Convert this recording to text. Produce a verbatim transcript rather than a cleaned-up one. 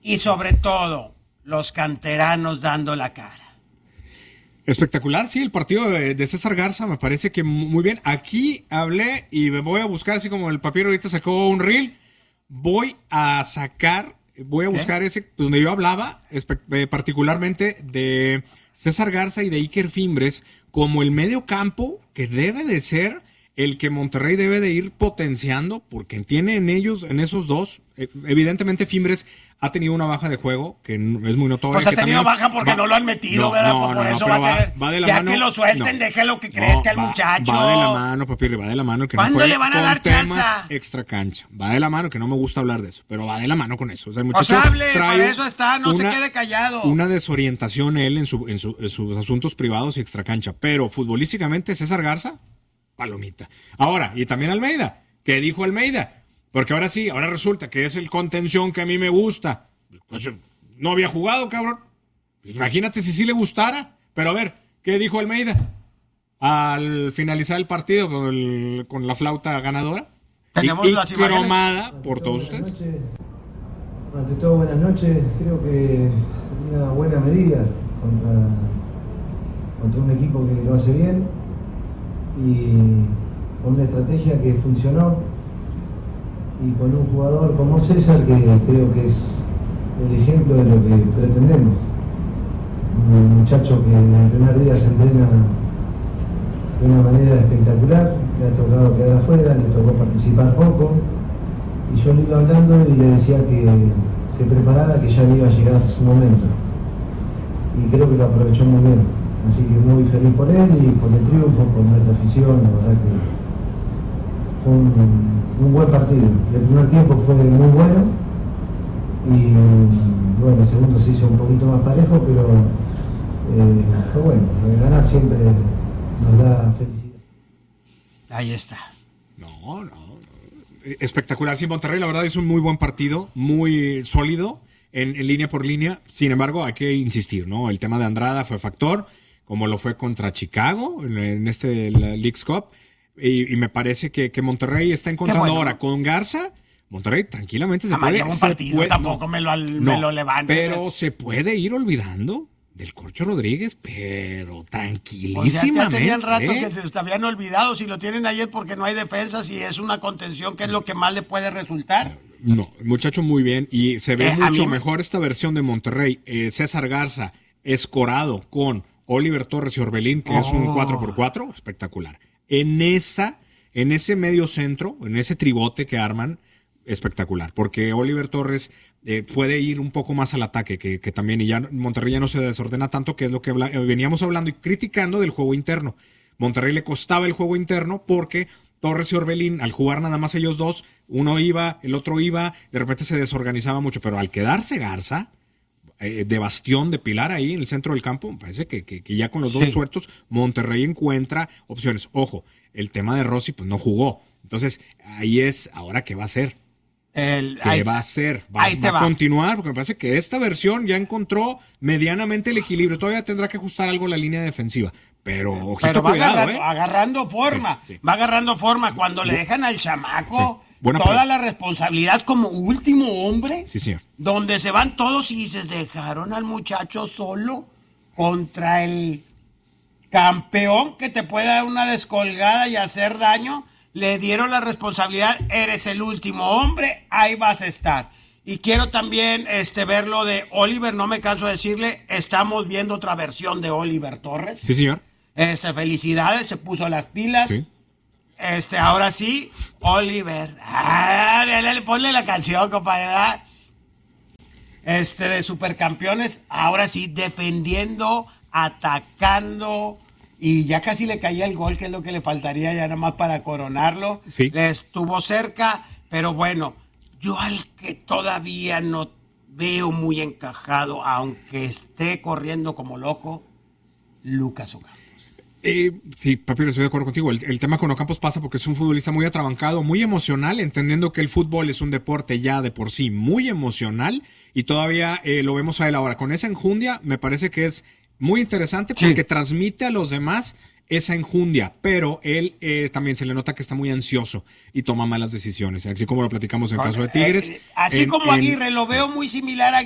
y sobre todo los canteranos dando la cara. Espectacular, sí, el partido de, de César Garza me parece que muy bien. Aquí hablé y me voy a buscar, así como el papiro ahorita sacó un reel, voy a sacar, voy a ¿Qué? buscar ese donde yo hablaba espe- eh, particularmente de César Garza y de Iker Fimbres como el medio campo que debe de ser el que Monterrey debe de ir potenciando, porque tiene en ellos, en esos dos, eh, evidentemente Fimbres ha tenido una baja de juego, que es muy notoria. Pues ha que tenido también, baja porque va, no lo han metido, no, ¿verdad? No, por no, eso no, va a tener, va de la ya mano, que lo suelten, no, déjelo que crezca no, el muchacho. Va de la mano, papi, va de la mano. Que ¿Cuándo no le van a dar chance? Extra cancha. Va de la mano, que no me gusta hablar de eso, pero va de la mano con eso. O sea, el pues hable, para eso está, no una, se quede callado. Una desorientación él en, su, en, su, en sus asuntos privados y extra cancha, pero futbolísticamente César Garza, palomita. Ahora, y también Almeida. ¿Qué dijo Almeida? Porque ahora sí, ahora resulta que es el contención que a mí me gusta. Pues, no había jugado, cabrón. Imagínate si sí le gustara. Pero a ver, ¿qué dijo Almeida? Al finalizar el partido con, el, con la flauta ganadora. Tenemos y, y las cromada por todos ustedes. Ante todo, buenas noches. Creo que una buena medida contra, contra un equipo que lo hace bien y con una estrategia que funcionó y con un jugador como César que creo que es el ejemplo de lo que pretendemos. Un muchacho que en el primer día se entrena de una manera espectacular, le ha tocado quedar afuera, le tocó participar poco y yo le iba hablando y le decía que se preparara, que ya le iba a llegar su momento y creo que lo aprovechó muy bien, así que muy feliz por él y por el triunfo, por nuestra afición. La verdad que fue un, un buen partido. El primer tiempo fue muy bueno y bueno, el segundo se hizo un poquito más parejo, pero eh, fue bueno. Ganar siempre nos da felicidad. Ahí está. No, no, no. Espectacular. Sí, Monterrey la verdad es un muy buen partido, muy sólido en, en línea por línea. Sin embargo, hay que insistir, ¿no? El tema de Andrada fue factor, como lo fue contra Chicago en, en este la Leagues Cup. Y, y me parece que, que Monterrey está encontrando bueno. ahora con Garza. Monterrey tranquilamente se Además, puede... un partido, puede, tampoco no, me lo, me no, lo levante. Pero se puede ir olvidando del Corcho Rodríguez, pero tranquilísimamente. O sea, ya tenían rato ¿eh? que se habían olvidado. Si lo tienen ahí es porque no hay defensas y es una contención que es lo que más le puede resultar. No, el muchacho muy bien y se ve eh, mucho mí... mejor esta versión de Monterrey. Eh, César Garza escorado con Oliver Torres y Orbelín, que oh. es un cuatro por cuatro, espectacular. En esa... En ese medio centro, en ese tribote que arman, espectacular, porque Oliver Torres eh, puede ir un poco más al ataque, que, que también, y ya Monterrey ya no se desordena tanto, que es lo que habla, veníamos hablando y criticando del juego interno. Monterrey le costaba el juego interno porque Torres y Orbelín, al jugar nada más ellos dos, uno iba, el otro iba, de repente se desorganizaba mucho, pero al quedarse Garza, eh, de bastión, de pilar ahí en el centro del campo, me parece que, que, que ya con los sí. dos sueltos, Monterrey encuentra opciones. Ojo, el tema de Rossi, pues no jugó. Entonces, ahí es, ¿ahora qué va a hacer? El, ¿Qué ahí, va a hacer? ¿Va, va, va a continuar? Porque me parece que esta versión ya encontró medianamente el equilibrio. Todavía tendrá que ajustar algo la línea defensiva. Pero, ojito, Pero va cuidado, agarrando, ¿eh? agarrando forma. Sí, sí. Va agarrando forma. Cuando le dejan al chamaco sí. Buena toda pregunta. la responsabilidad como último hombre. Sí, señor. Donde se van todos y se dejaron al muchacho solo contra el campeón que te puede dar una descolgada y hacer daño. Le dieron la responsabilidad, eres el último hombre, ahí vas a estar. Y quiero también este, ver lo de Oliver, no me canso de decirle, estamos viendo otra versión de Oliver Torres. Sí, señor. Este, felicidades, se puso las pilas. Sí. Este, ahora sí, Oliver. Ah, ponle la canción, compadre, ¿verdad? Este, de Supercampeones, ahora sí, defendiendo, atacando. Y ya casi le caía el gol, que es lo que le faltaría ya nada más para coronarlo. Sí. Le estuvo cerca, pero bueno, yo al que todavía no veo muy encajado, aunque esté corriendo como loco, Lucas Ocampos. Eh, sí, papi, estoy de acuerdo contigo. El, el tema con Ocampos pasa porque es un futbolista muy atrabancado, muy emocional, entendiendo que el fútbol es un deporte ya de por sí muy emocional, y todavía eh, lo vemos a él ahora. Con esa enjundia, me parece que es muy interesante porque sí. transmite a los demás esa enjundia, pero él eh, también se le nota que está muy ansioso y toma malas decisiones, así como lo platicamos en el caso de Tigres. Eh, así en, como en, Aguirre, lo veo muy similar a